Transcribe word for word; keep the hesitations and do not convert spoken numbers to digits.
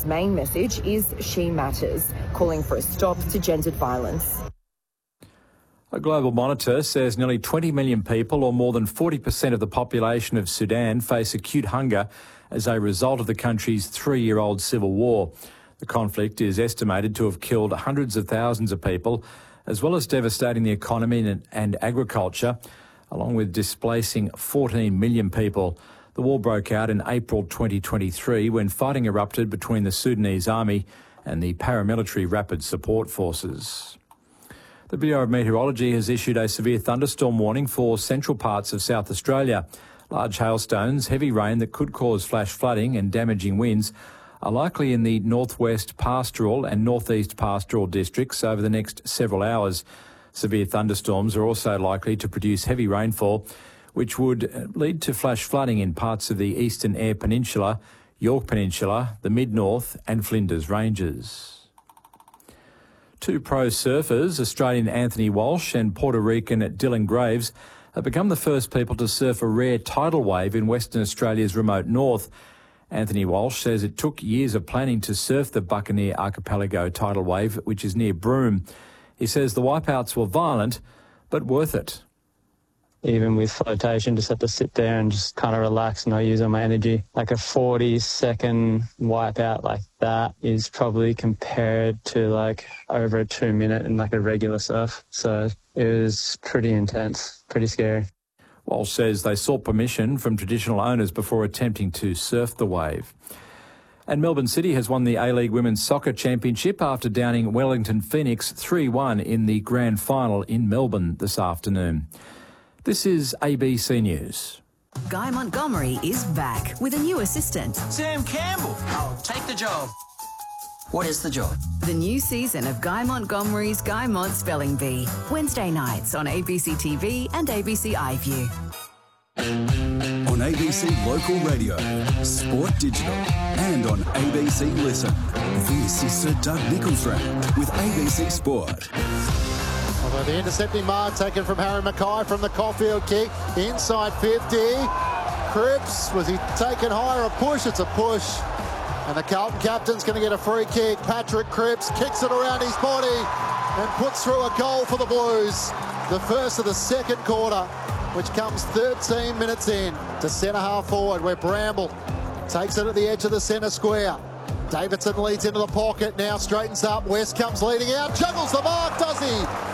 main message is She Matters, calling for a stop to gendered violence. A global monitor says nearly twenty million people, or more than forty percent of the population of Sudan, face acute hunger as a result of the country's three-year-old civil war. The conflict is estimated to have killed hundreds of thousands of people, as well as devastating the economy and, and agriculture, along with displacing fourteen million people. The war broke out in April twenty twenty-three when fighting erupted between the Sudanese army and the paramilitary Rapid Support Forces. The Bureau of Meteorology has issued a severe thunderstorm warning for central parts of South Australia. Large hailstones, heavy rain that could cause flash flooding and damaging winds are likely in the northwest pastoral and northeast pastoral districts over the next several hours. Severe thunderstorms are also likely to produce heavy rainfall, which would lead to flash flooding in parts of the Eastern Eyre Peninsula, York Peninsula, the Mid-North and Flinders Ranges. Two pro surfers, Australian Anthony Walsh and Puerto Rican Dylan Graves, have become the first people to surf a rare tidal wave in Western Australia's remote north. Anthony Walsh says it took years of planning to surf the Buccaneer Archipelago tidal wave, which is near Broome. He says the wipeouts were violent, but worth it. Even with flotation, just have to sit there and just kind of relax and not use all my energy. Like a forty second wipeout like that is probably compared to like over a two minute in like a regular surf. So it was pretty intense, pretty scary. Walsh says they sought permission from traditional owners before attempting to surf the wave. And Melbourne City has won the A-League Women's Soccer Championship after downing Wellington Phoenix three one in the grand final in Melbourne this afternoon. This is A B C News. Guy Montgomery is back with a new assistant. Sam Campbell. I'll take the job. What is the job? The new season of Guy Montgomery's Guy Mont Spelling Bee. Wednesday nights on A B C T V and A B C iView. On A B C Local Radio, Sport Digital, and on A B C Listen. This is Sir Doug Nichols round with A B C Sport. Although the intercepting mark taken from Harry Mackay from the Caulfield kick. Inside fifty. Cripps, was he taken higher? A push? It's a push. And the Carlton captain's going to get a free kick. Patrick Cripps kicks it around his body and puts through a goal for the Blues. The first of the second quarter, which comes thirteen minutes in to centre-half forward, where Bramble takes it at the edge of the centre square. Davidson leads into the pocket, now straightens up. West comes leading out, juggles the mark, does he?